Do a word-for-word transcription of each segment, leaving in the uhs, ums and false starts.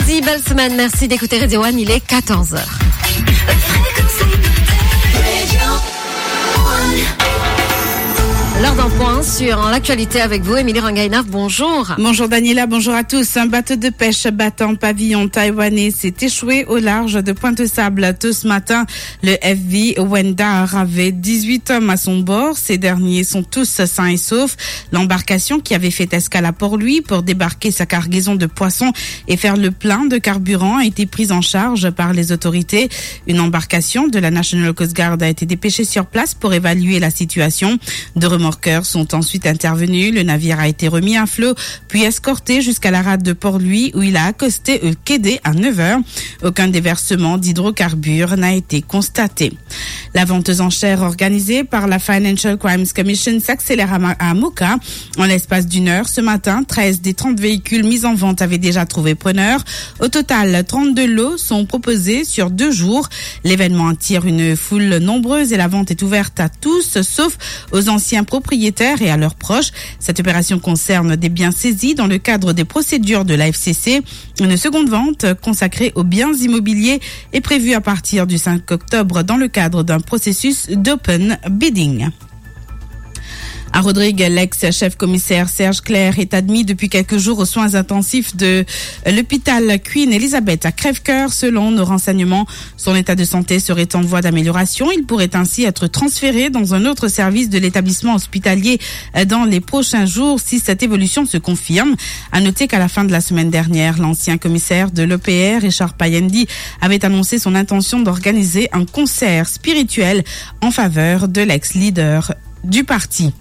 Merci, belle semaine. Merci d'écouter Radio One. Il est quatorze heures. L'heure d'un point sur l'actualité avec vous, Émilie Rangainaf, bonjour. Bonjour Daniela, bonjour à tous. Un bateau de pêche battant pavillon taïwanais s'est échoué au large de Pointe-Sable tôt ce matin. Le F V Wendar avait dix-huit hommes à son bord. Ces derniers sont tous sains et saufs. L'embarcation qui avait fait escale à Port-Louis pour débarquer sa cargaison de poissons et faire le plein de carburant a été prise en charge par les autorités. Une embarcation de la National Coast Guard a été dépêchée sur place pour évaluer la situation. De remorqueurs sont ensuite intervenus. Le navire a été remis à flot, puis escorté jusqu'à la rade de Port-Louis où il a accosté au quai D à neuf heures. Aucun déversement d'hydrocarbures n'a été constaté. La vente aux enchères organisée par la Financial Crimes Commission s'accélère à Moka. En l'espace d'une heure, ce matin, treize des trente véhicules mis en vente avaient déjà trouvé preneur. Au total, trente-deux lots sont proposés sur deux jours. L'événement attire une foule nombreuse et la vente est ouverte à tous, sauf aux anciens propriétaires et à leurs proches. Cette opération concerne des biens saisis dans le cadre des procédures de la F C C. Une seconde vente consacrée aux biens immobiliers est prévue à partir du cinq octobre dans le cadre d'un processus d'open bidding. À Rodrigue, l'ex-chef commissaire Serge Clair est admis depuis quelques jours aux soins intensifs de l'hôpital Queen Elizabeth à Crèvecoeur. Selon nos renseignements, son état de santé serait en voie d'amélioration. Il pourrait ainsi être transféré dans un autre service de l'établissement hospitalier dans les prochains jours si cette évolution se confirme. À noter qu'à la fin de la semaine dernière, l'ancien commissaire de l'E P R, Richard Payendi, avait annoncé son intention d'organiser un concert spirituel en faveur de l'ex-leader du parti.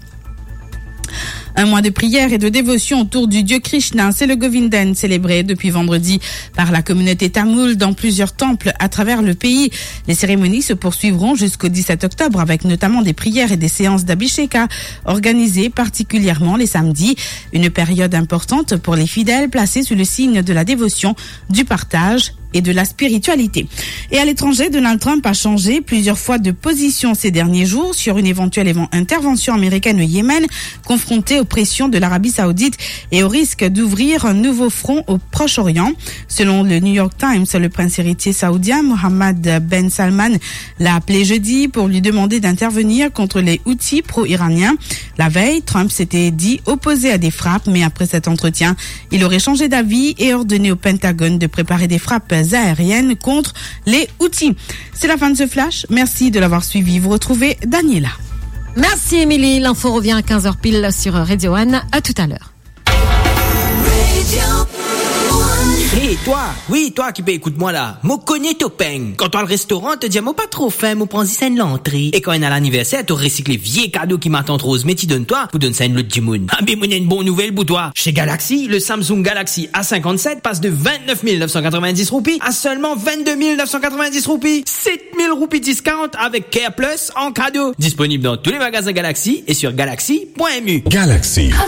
Un mois de prière et de dévotion autour du dieu Krishna, c'est le Govindan célébré depuis vendredi par la communauté tamoule dans plusieurs temples à travers le pays. Les cérémonies se poursuivront jusqu'au dix-sept octobre avec notamment des prières et des séances d'Abhisheka organisées particulièrement les samedis. Une période importante pour les fidèles placés sous le signe de la dévotion, du partage et de la spiritualité. Et à l'étranger, Donald Trump a changé plusieurs fois de position ces derniers jours sur une éventuelle intervention américaine au Yémen, confrontée aux pressions de l'Arabie Saoudite et au risque d'ouvrir un nouveau front au Proche-Orient. Selon le New York Times, le prince héritier saoudien Mohammed Ben Salman l'a appelé jeudi pour lui demander d'intervenir contre les Houthis pro-iraniens. La veille, Trump s'était dit opposé à des frappes, mais après cet entretien, il aurait changé d'avis et ordonné au Pentagone de préparer des frappes aériennes contre les Houthis. C'est la fin de ce flash. Merci de l'avoir suivi. Vous retrouvez Daniela. Merci Émilie. L'info revient à quinze heures pile sur Radio One. À tout à l'heure. Hé, hey, toi, oui, toi qui peux écoute-moi là, moi connais ton peigne. Quand toi le restaurant te dit, moi pas trop faim, moi prends ça l'entrée. Et quand il y a l'anniversaire, tu recycles les vieux cadeaux qui m'attendent rose, mais tu donnes toi, pour donner ça une l'autre dimoun. Ah, mais moi, il y a une bonne nouvelle pour toi. Chez Galaxy, le Samsung Galaxy A cinquante-sept passe de vingt-neuf mille neuf cent quatre-vingt-dix roupies à seulement vingt-deux mille neuf cent quatre-vingt-dix roupies. sept mille roupies discount avec Care Plus en cadeau. Disponible dans tous les magasins Galaxy et sur galaxy point m u. Galaxy.